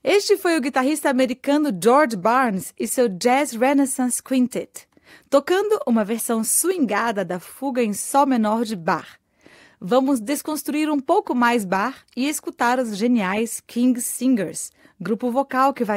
Este foi o guitarrista americano George Barnes e seu Jazz Renaissance Quintet, tocando uma versão swingada da fuga em sol menor de Bach. Vamos desconstruir um pouco mais Bach e escutar os geniais King Singers, grupo vocal que vai